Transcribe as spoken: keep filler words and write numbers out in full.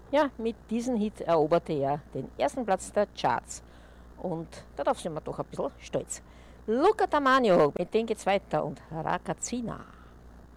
Ja, mit diesem Hit eroberte er den ersten Platz der Charts. Und darauf sind wir doch ein bisschen stolz. Luca Tamagno, mit dem geht's weiter und Rakazzina.